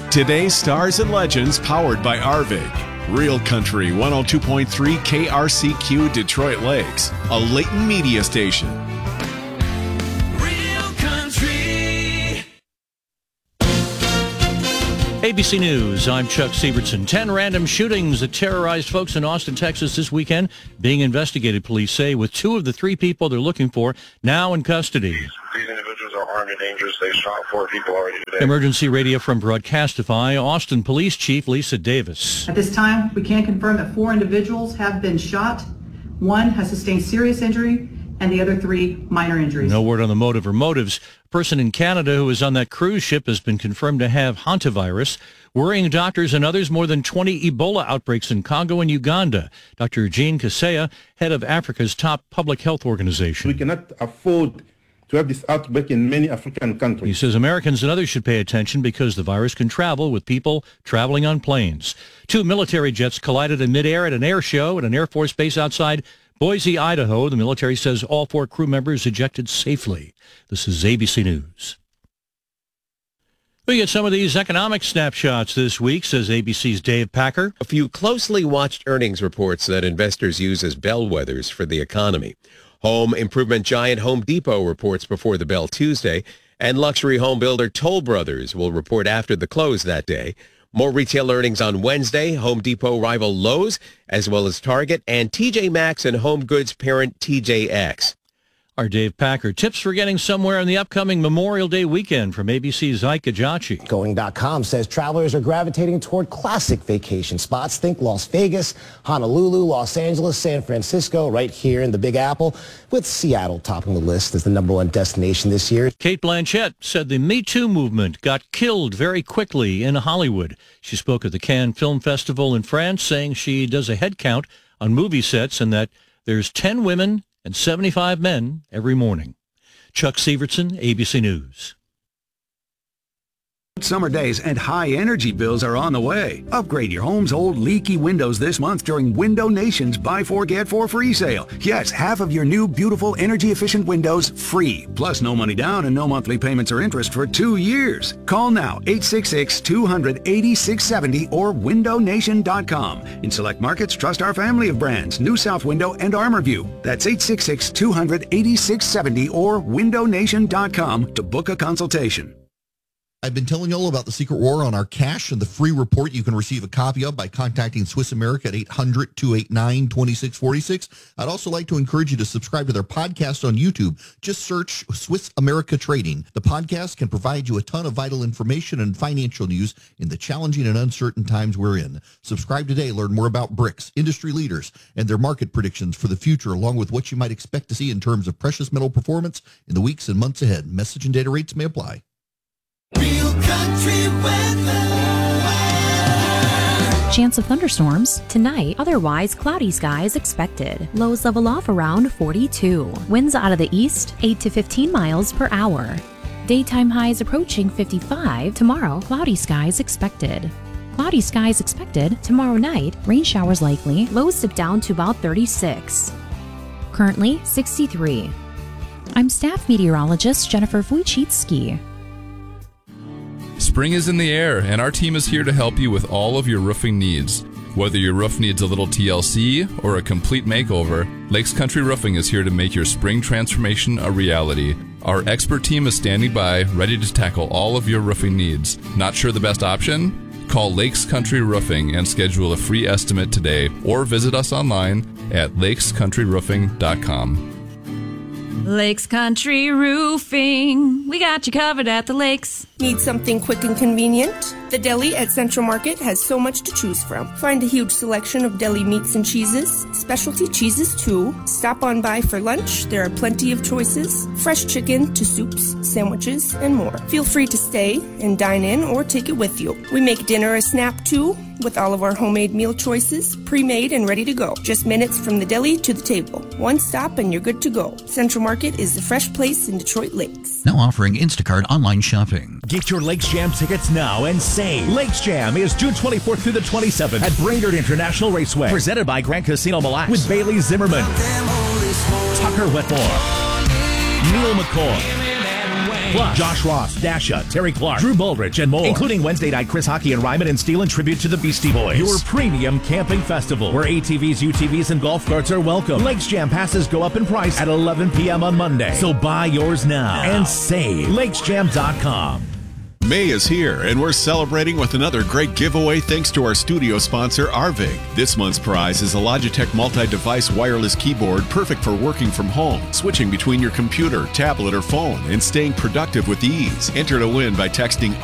Today's Stars and Legends, powered by Arvig. Real Country 102.3 KRCQ Detroit Lakes, a Layton media station. Real Country. ABC News, I'm Chuck Sievertson. 10 random shootings that terrorized folks in Austin, Texas this weekend being investigated, police say, with 2 of the 3 people they're looking for now in custody. These individuals are armed and dangerous. They shot 4 people already today. Emergency radio from Broadcastify, Austin Police Chief Lisa Davis. At this time, we can confirm that 4 individuals have been shot. 1 has sustained serious injury, and the other 3 minor injuries. No word on the motive or motives. A person in Canada who was on that cruise ship has been confirmed to have hantavirus, worrying doctors and others. More than 20 Ebola outbreaks in Congo and Uganda. Dr. Jean Kaseya, head of Africa's top public health organization. We cannot afford to have this outbreak in many African countries. He says Americans and others should pay attention because the virus can travel with people traveling on planes. 2 military jets collided in midair at an air show at an Air Force base outside Boise, Idaho. The military says all 4 crew members ejected safely. This is ABC News. We get some of these economic snapshots this week, says ABC's Dave Packer. A few closely watched earnings reports that investors use as bellwethers for the economy. Home improvement giant Home Depot reports before the bell Tuesday, and luxury home builder Toll Brothers will report after the close that day. More retail earnings on Wednesday. Home Depot rival Lowe's, as well as Target and TJ Maxx and home goods parent TJX. Our Dave Packer. Tips for getting somewhere in the upcoming Memorial Day weekend from ABC's Ike Ajachi. Going.com says travelers are gravitating toward classic vacation spots. Think Las Vegas, Honolulu, Los Angeles, San Francisco, right here in the Big Apple, with Seattle topping the list as the #1 destination this year. Cate Blanchett said the Me Too movement got killed very quickly in Hollywood. She spoke at the Cannes Film Festival in France, saying she does a head count on movie sets and that there's 10 women and 75 men every morning. Chuck Sievertson, ABC News. Summer days and high energy bills are on the way. Upgrade your home's old leaky windows this month during Window Nation's Buy 4 Get 4 free sale. Yes, half of your new beautiful energy efficient windows free. Plus no money down and no monthly payments or interest for 2 years. Call now 866-200-8670 or windownation.com. In select markets, trust our family of brands, New South Window and ArmorView. That's 866-200-8670 or windownation.com to book a consultation. I've been telling you all about the Secret War on our cash and the free report you can receive a copy of by contacting Swiss America at 800-289-2646. I'd also like to encourage you to subscribe to their podcast on YouTube. Just search Swiss America Trading. The podcast can provide you a ton of vital information and financial news in the challenging and uncertain times we're in. Subscribe today. Learn more about BRICS, industry leaders, and their market predictions for the future, along with what you might expect to see in terms of precious metal performance in the weeks and months ahead. Message and data rates may apply. Real Country weather. Chance of thunderstorms tonight, otherwise cloudy skies expected. Lows level off around 42. Winds out of the east 8 to 15 miles per hour. Daytime highs approaching 55. Tomorrow, cloudy skies expected. Cloudy skies expected tomorrow night. Rain showers likely. Lows dip down to about 36. Currently 63. I'm staff meteorologist Jennifer Wojcicki. Spring is in the air, and our team is here to help you with all of your roofing needs. Whether your roof needs a little TLC or a complete makeover, Lakes Country Roofing is here to make your spring transformation a reality. Our expert team is standing by, ready to tackle all of your roofing needs. Not sure the best option? Call Lakes Country Roofing and schedule a free estimate today, or visit us online at lakescountryroofing.com. Lakes Country Roofing. We got you covered at the lakes. Need something quick and convenient? The deli at Central Market has so much to choose from. Find a huge selection of deli meats and cheeses, specialty cheeses too. Stop on by for lunch. There are plenty of choices. Fresh chicken to soups, sandwiches, and more. Feel free to stay and dine in or take it with you. We make dinner a snap too, with all of our homemade meal choices, pre-made and ready to go. Just minutes from the deli to the table. One stop and you're good to go. Central Market is the fresh place in Detroit Lakes. Now offering Instacart online shopping. Get your Lakes Jam tickets now and save. Lakes Jam is June 24th through the 27th at Brainerd International Raceway. Presented by Grand Casino Mille Lacs with Bailey Zimmerman, Tucker Wetmore, Neil McCoy, Plus, Josh Ross, Dasha, Terry Clark, Drew Bullrich, and more. Including Wednesday night Chris Hockey and Ryman and Steel in tribute to the Beastie Boys. Your premium camping festival, where ATVs, UTVs, and golf carts are welcome. Lakes Jam passes go up in price at 11 p.m. on Monday. So buy yours now and save. LakesJam.com. May is here, and we're celebrating with another great giveaway thanks to our studio sponsor, Arvig. This month's prize is a Logitech multi-device wireless keyboard perfect for working from home, switching between your computer, tablet, or phone, and staying productive with ease. Enter to win by texting